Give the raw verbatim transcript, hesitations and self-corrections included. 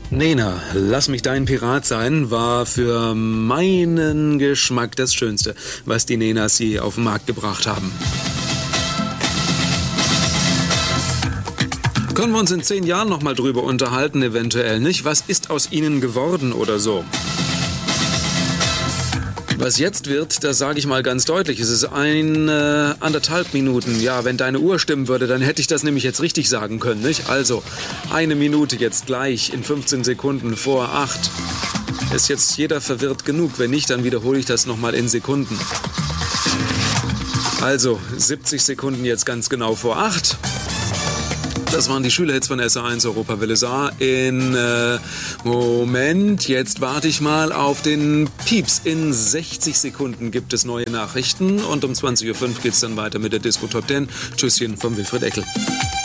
Nena, lass mich dein Pirat sein, war für meinen Geschmack das Schönste, was die Nenas sie auf den Markt gebracht haben. Können wir uns in zehn Jahren noch mal drüber unterhalten, eventuell, nicht? Was ist aus ihnen geworden oder so? Was jetzt wird, das sage ich mal ganz deutlich, es ist ein äh, anderthalb Minuten. Ja, wenn deine Uhr stimmen würde, dann hätte ich das nämlich jetzt richtig sagen können, nicht? Also, eine Minute jetzt gleich in fünfzehn Sekunden vor acht. Ist jetzt jeder verwirrt genug? Wenn nicht, dann wiederhole ich das nochmal in Sekunden. Also, siebzig Sekunden jetzt ganz genau vor acht. Das waren die Schülerhits von S A eins Europawelle Saar in, äh, Moment, jetzt warte ich mal auf den Pieps. In sechzig Sekunden gibt es neue Nachrichten und um zwanzig Uhr fünf geht es dann weiter mit der Disco Top zehn. Tschüsschen vom Wilfried Eckel.